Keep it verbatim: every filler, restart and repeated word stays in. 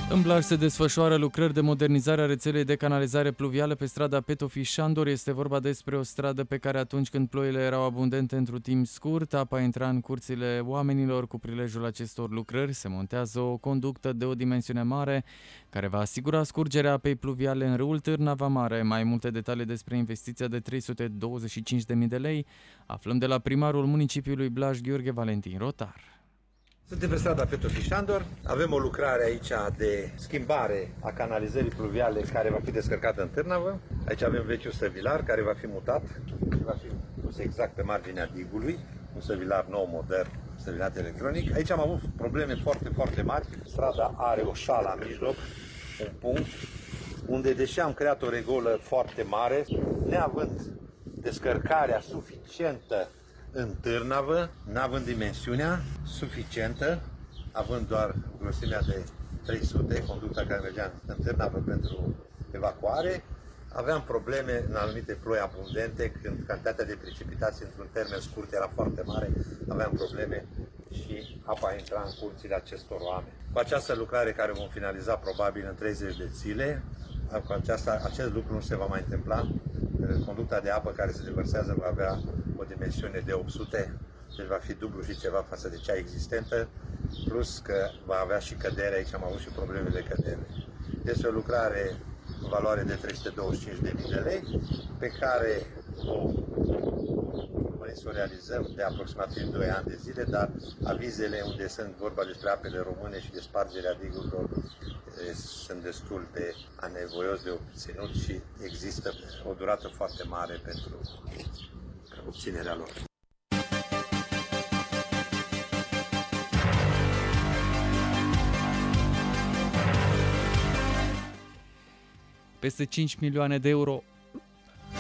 În Blaj se desfășoară lucrări de modernizare a rețelei de canalizare pluvială pe strada Petofi-Șandor. Este vorba despre o stradă pe care atunci când ploile erau abundente într-un timp scurt, apa intra în curțile oamenilor. Cu prilejul acestor lucrări se montează o conductă de o dimensiune mare care va asigura scurgerea apei pluviale în râul Târnava Mare. Mai multe detalii despre investiția de trei sute douăzeci și cinci de mii de lei aflăm de la primarul municipiului Blaj, Gheorghe Valentin Rotar. Suntem pe strada Petofi-Șandor, avem o lucrare aici de schimbare a canalizării pluviale care va fi descărcată în Târnavă. Aici avem vechiul stăvilar care va fi mutat, va fi pus exact pe marginea digului, un stăvilar nou, modern, stăvilat electronic. Aici am avut probleme foarte, foarte mari. Strada are o șală în mijloc, un punct, unde deși am creat o regolă foarte mare, neavând descărcarea suficientă în Târnavă, n-având dimensiunea suficientă, având doar grosimea de trei sute, conducta care mergea în Târnavă pentru evacuare, aveam probleme în anumite ploi abundente, când cantitatea de precipitații într-un termen scurt era foarte mare, aveam probleme și apa intra în curțile acestor oameni. Cu această lucrare care vom finaliza probabil în treizeci de zile, cu aceasta, acest lucru nu se va mai întâmpla. Conducta de apă care se devărsează va avea o dimensiune de opt sute, deci va fi dublu și ceva față de cea existentă, plus că va avea și cădere, aici am avut și probleme de cădere. Este o lucrare în valoare de trei sute douăzeci și cinci de mii de lei, pe care o să o realizăm de aproximativ doi ani de zile, dar avizele unde sunt vorba despre apele române și de spargerea digurilor sunt destul de anevoios de obținut și există o durată foarte mare pentru obținerea lor. Peste cinci milioane de euro